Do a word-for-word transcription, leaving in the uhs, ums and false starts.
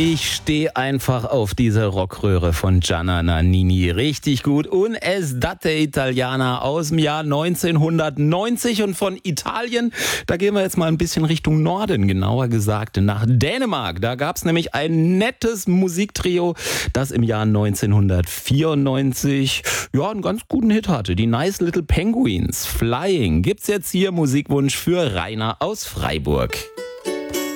Ich stehe einfach auf diese Rockröhre von Gianna Nannini. Richtig gut. Un es date Italiana aus dem Jahr neunzehnhundertneunzig. Und von Italien, da gehen wir jetzt mal ein bisschen Richtung Norden, genauer gesagt nach Dänemark. Da gab es nämlich ein nettes Musiktrio, das im Jahr neunzehnhundertvierundneunzig ja, einen ganz guten Hit hatte. Die Nice Little Penguins. Flying. Gibt's jetzt hier Musikwunsch für Rainer aus Freiburg.